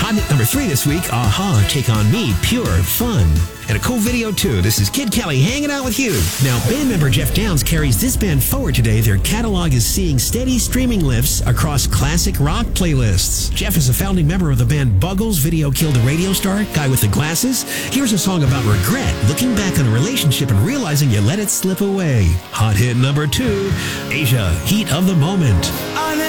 Hot hit number 3 this week, Aha, Take On Me, Pure Fun. And a cool video, too. This is Kid Kelly hanging out with you. Now, band member Jeff Downs carries this band forward today. Their catalog is seeing steady streaming lifts across classic rock playlists. Jeff is a founding member of the band Buggles. Video killed a radio star, Guy with the Glasses. Here's a song about regret, looking back on a relationship and realizing you let it slip away. Hot hit number 2, Asia, Heat of the Moment.